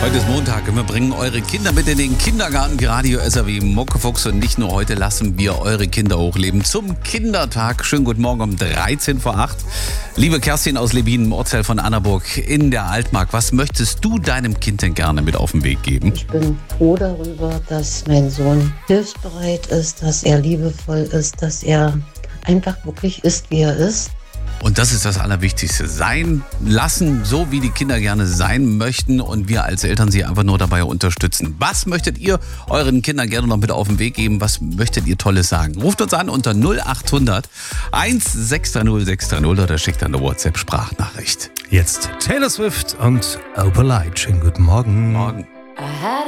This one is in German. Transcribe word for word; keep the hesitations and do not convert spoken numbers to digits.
Heute ist Montag und wir bringen eure Kinder mit in den Kindergarten. Radio S R W Muckefuchs. Und nicht nur heute lassen wir eure Kinder hochleben zum Kindertag. Schönen guten Morgen um dreizehn vor acht. Liebe Kerstin aus Lebin im Ortsteil von Annaburg in der Altmark, was möchtest du deinem Kind denn gerne mit auf den Weg geben? Ich bin froh darüber, dass mein Sohn hilfsbereit ist, dass er liebevoll ist, dass er einfach wirklich ist, wie er ist. Und das ist das Allerwichtigste. Sein lassen, so wie die Kinder gerne sein möchten und wir als Eltern sie einfach nur dabei unterstützen. Was möchtet ihr euren Kindern gerne noch mit auf den Weg geben? Was möchtet ihr Tolles sagen? Ruft uns an unter null acht hundert sechshundertsechzig sechshundertsechzig oder schickt eine WhatsApp-Sprachnachricht. Jetzt Taylor Swift und Opalite. Schönen guten Morgen. Morgen.